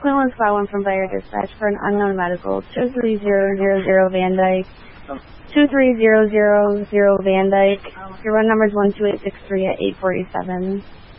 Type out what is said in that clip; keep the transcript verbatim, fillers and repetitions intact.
Quinlan Squad one from Fire Dispatch for an unknown medical. two three zero zero zero Van Dyke. two three zero zero zero Van Dyke. Your run number is one two eight six three at eight forty-seven.